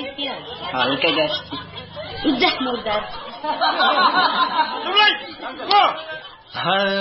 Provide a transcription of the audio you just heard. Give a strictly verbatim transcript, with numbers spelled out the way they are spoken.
Cristiano. Ah, e cagaste. O Zé Mudar. Tudo bem? Bom.